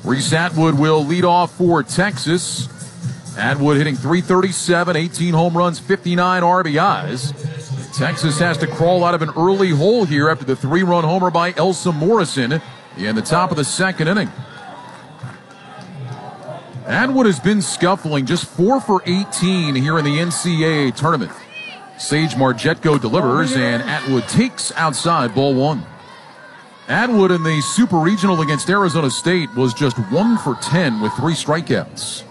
Reese Atwood will lead off for Texas. Atwood hitting .337, 18 home runs, 59 RBIs. Texas has to crawl out of an early hole here after the 3-run homer by Elsa Morrison in the top of the second inning. Atwood has been scuffling, just 4 for 18 here in the NCAA tournament. Sage Margetko delivers, and Atwood takes outside, ball 1. Atwood in the Super Regional against Arizona State was just 1 for 10 with 3 strikeouts.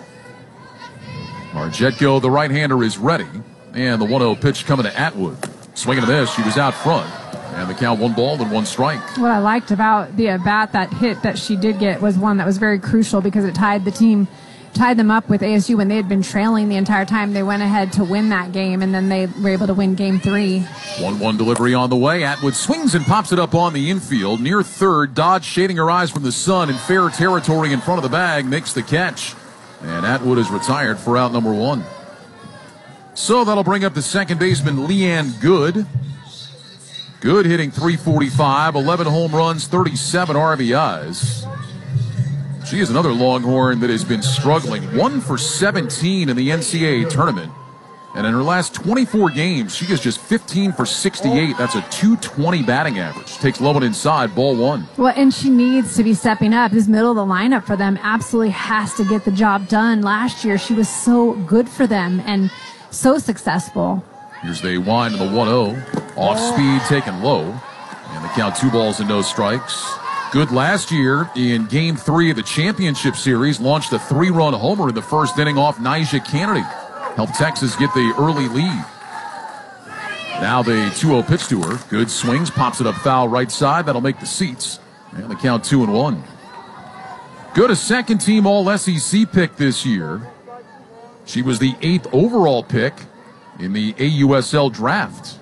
Margetko, the right-hander, is ready, and the 1-0 pitch coming to Atwood. Swing and a miss, she was out front, and the count 1 ball and 1 strike. What I liked about the at-bat, that hit that she did get, was one that was very crucial because it tied them up with ASU when they had been trailing the entire time. They went ahead to win that game, and then they were able to win game 3. 1-1 delivery on the way. Atwood swings and pops it up on the infield. Near third, Dodge shading her eyes from the sun in fair territory in front of the bag, makes the catch. And Atwood is retired for out number 1. So that'll bring up the second baseman, Leanne Good. Good hitting .345, 11 home runs, 37 RBIs. She is another Longhorn that has been struggling. 1 for 17 in the NCAA tournament. And in her last 24 games, she is just 15 for 68. That's a .220 batting average. Takes low and inside, ball 1. Well, and she needs to be stepping up. This middle of the lineup for them absolutely has to get the job done. Last year, she was so good for them and so successful. Here's the wind of the 1-0. Off speed, taken low. And the count 2 balls and no strikes. Good last year in Game 3 of the championship series. Launched a 3-run homer in the first inning off Nyjah Kennedy. Helped Texas get the early lead. Now the 2-0 pitch to her. Good swings, pops it up foul right side. That'll make the seats. And the count 2-1. Good, a second-team All-SEC pick this year. She was the 8th overall pick in the AUSL draft.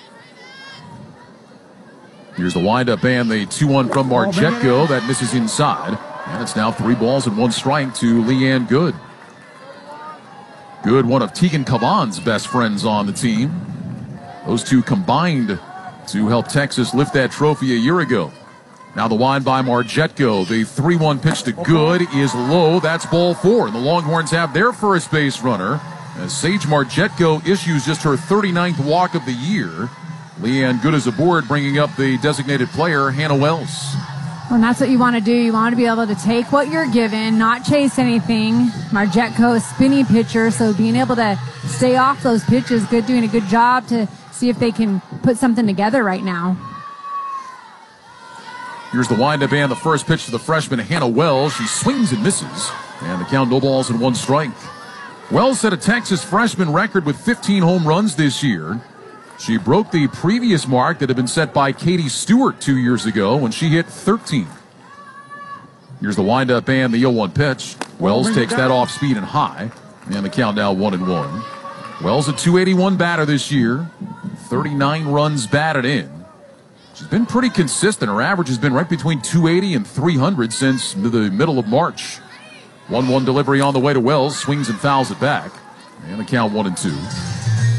Here's the windup and the 2-1 from Margetko. That misses inside. And it's now 3 balls and 1 strike to Leanne Good. Good, one of Tegan Caban's best friends on the team. Those two combined to help Texas lift that trophy a year ago. Now the wind by Margetko. The 3-1 pitch to Good is low. That's ball 4. And the Longhorns have their first base runner as Sage Margetko issues just her 39th walk of the year. Leanne Good is aboard, bringing up the designated player, Hannah Wells. Well, and that's what you want to do. You want to be able to take what you're given, not chase anything. Margetko, a spinny pitcher, so being able to stay off those pitches, Good doing a good job to see if they can put something together right now. Here's the windup and the first pitch to the freshman, Hannah Wells. She swings and misses, and the count 0 balls and 1 strike. Wells set a Texas freshman record with 15 home runs this year. She broke the previous mark that had been set by Katie Stewart 2 years ago when she hit 13. Here's the windup and the 0-1 pitch. Wells takes that off speed and high, and the count now 1-1. Wells a .281 batter this year, 39 runs batted in. She's been pretty consistent. Her average has been right between 280 and 300 since the middle of March. 1-1 delivery on the way to Wells, swings and fouls it back, and the count 1-2.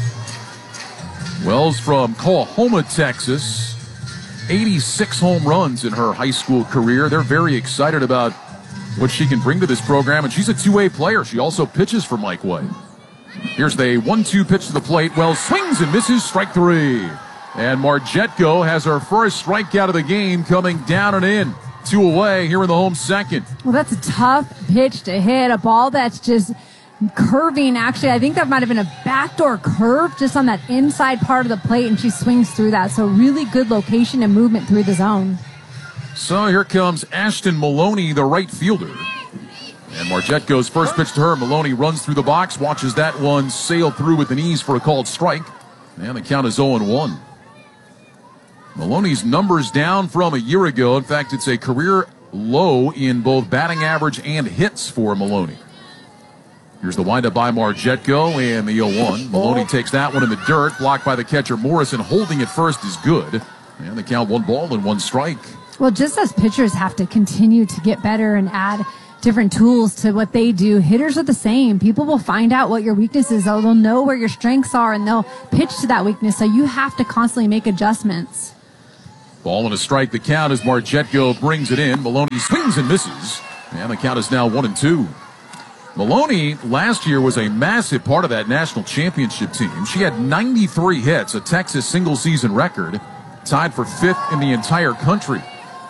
Wells from Coahoma, Texas, 86 home runs in her high school career. They're very excited about what she can bring to this program, and she's a two-way player. She also pitches for Mike White. Here's the 1-2 pitch to the plate. Wells swings and misses, strike 3. And Margetko has her first strikeout of the game, coming down and in. 2 away here in the home second. Well, that's a tough pitch to hit, a ball that's just curving. Actually, I think that might have been a backdoor curve just on that inside part of the plate, and she swings through that. So really good location and movement through the zone. So here comes Ashton Maloney, the right fielder. And Margetko's first pitch to her. Maloney runs through the box, watches that one sail through with an ease for a called strike. And the count is 0-1. Maloney's numbers down from a year ago. In fact, it's a career low in both batting average and hits for Maloney. Here's the windup by Margetko and the 0-1. Maloney takes that one in the dirt, blocked by the catcher Morrison. Holding at first is good. And the count 1 ball and 1 strike. Well, just as pitchers have to continue to get better and add different tools to what they do, hitters are the same. People will find out what your weaknesses are. They'll know where your strengths are, and they'll pitch to that weakness. So you have to constantly make adjustments. Ball and a strike the count as Margetko brings it in. Maloney swings and misses. And the count is now 1-2. Maloney last year was a massive part of that national championship team. She had 93 hits, a Texas single-season record, tied for 5th in the entire country.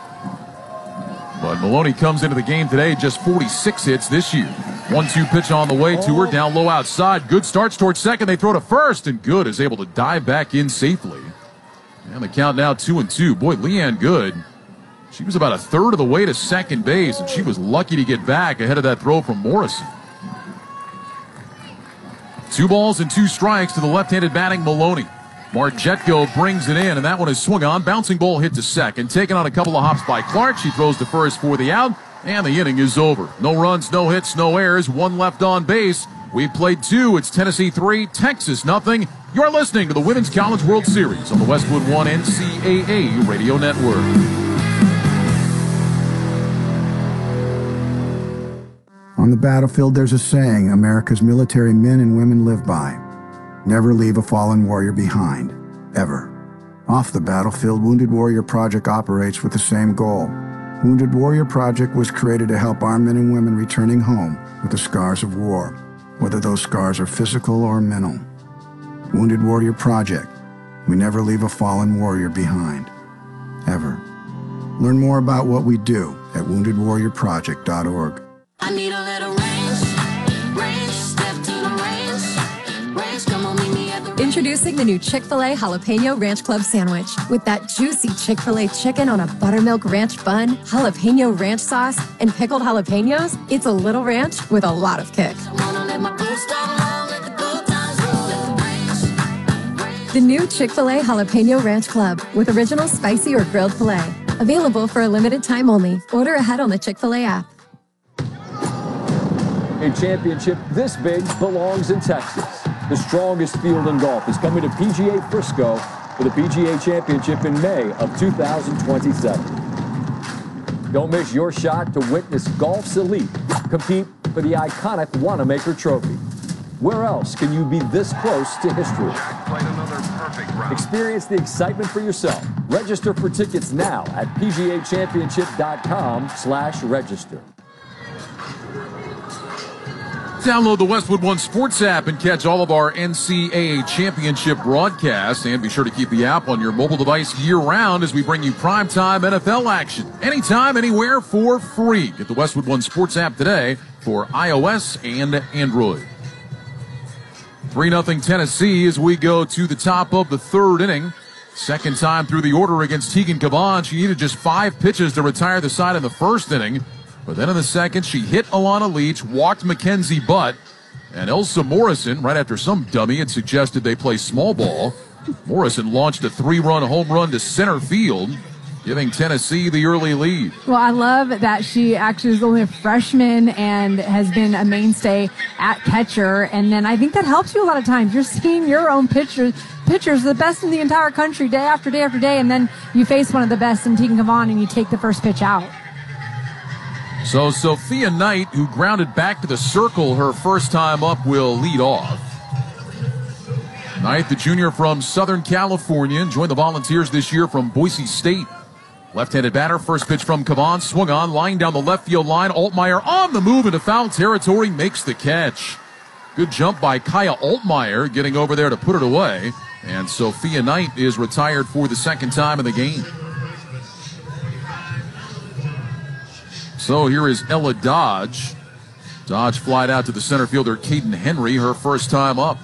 But Maloney comes into the game today, just 46 hits this year. 1-2 pitch on the way to her, down low outside. Good starts towards second. They throw to first, and Good is able to dive back in safely. And the count now 2-2. Boy, Leanne Good, she was about a third of the way to second base, and she was lucky to get back ahead of that throw from Morrison. 2 balls and 2 strikes to the left-handed batting Maloney. Margetko brings it in, and that one is swung on. Bouncing ball hit to second. Taken on a couple of hops by Clark. She throws to first for the out, and the inning is over. No runs, no hits, no errors. 1 left on base. We've played 2. It's Tennessee 3, Texas nothing. You're listening to the Women's College World Series on the Westwood One NCAA Radio Network. On the battlefield, there's a saying America's military men and women live by. Never leave a fallen warrior behind, ever. Off the battlefield, Wounded Warrior Project operates with the same goal. Wounded Warrior Project was created to help our men and women returning home with the scars of war, whether those scars are physical or mental. Wounded Warrior Project. We never leave a fallen warrior behind, ever. Learn more about what we do at woundedwarriorproject.org. I need a little range, step to the range, come on, meet me at the range. Introducing the new Chick-fil-A Jalapeno Ranch Club Sandwich. With that juicy Chick-fil-A chicken on a buttermilk ranch bun, jalapeno ranch sauce, and pickled jalapenos, it's a little ranch with a lot of kick. I wanna let my boots down low, let the good times roll, let the range. The new Chick-fil-A Jalapeno Ranch Club with original spicy or grilled filet. Available for a limited time only. Order ahead on the Chick-fil-A app. A championship this big belongs in Texas. The strongest field in golf is coming to PGA Frisco for the PGA Championship in May of 2027. Don't miss your shot to witness golf's elite compete for the iconic Wanamaker Trophy. Where else can you be this close to history? Experience the excitement for yourself. Register for tickets now at pgachampionship.com/register. Download the Westwood One Sports app and catch all of our NCAA championship broadcasts. And be sure to keep the app on your mobile device year-round as we bring you primetime NFL action. Anytime, anywhere, for free. Get the Westwood One Sports app today for iOS and Android. 3-0 Tennessee as we go to the top of the 3rd inning. Second time through the order against Tegan Cavan. She needed just 5 pitches to retire the side in the 1st inning. But then in the 2nd, she hit Alana Leach, walked Mackenzie Butt, and Elsa Morrison, right after some dummy had suggested they play small ball, Morrison launched a 3-run home run to center field, giving Tennessee the early lead. Well, I love that she actually is only a freshman and has been a mainstay at catcher. And then I think that helps you a lot of times. You're seeing your own pitchers, the best in the entire country, day after day after day, and then you face one of the best in Tegan Cavan and you take the first pitch out. So Sophia Knight, who grounded back to the circle her first time up, will lead off. Knight, the junior from Southern California, joined the Volunteers this year from Boise State. Left-handed batter, first pitch from Cavan, swung on, line down the left field line. Altmaier on the move into foul territory, makes the catch. Good jump by Kaya Altmaier, getting over there to put it away. And Sophia Knight is retired for the 2nd time in the game. So here is Ella Dodge. Dodge flied out to the center fielder, Caden Henry, her first time up.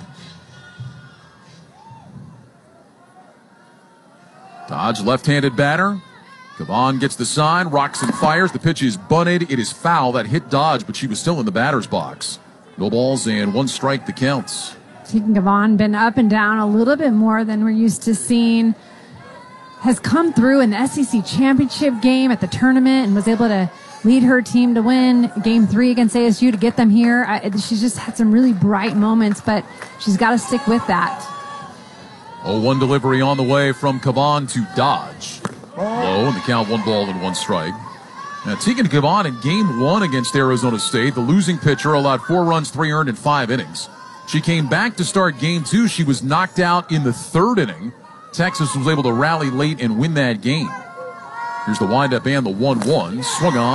Dodge, left-handed batter. Cavan gets the sign, rocks and fires. The pitch is bunted. It is foul. That hit Dodge, but she was still in the batter's box. No balls and 1 strike, the counts. Tegan Cavan been up and down a little bit more than we're used to seeing. Has come through in the SEC championship game at the tournament and was able to lead her team to win Game 3 against ASU to get them here. She's just had some really bright moments, but she's got to stick with that. 0-1 delivery on the way from Cavan to Dodge. Low, and the count 1 ball and 1 strike. Now, Tegan Cavan in Game 1 against Arizona State, the losing pitcher, allowed 4 runs, 3 earned in 5 innings. She came back to start Game 2. She was knocked out in the 3rd inning. Texas was able to rally late and win that game. Here's the windup and the 1-1. Swung on.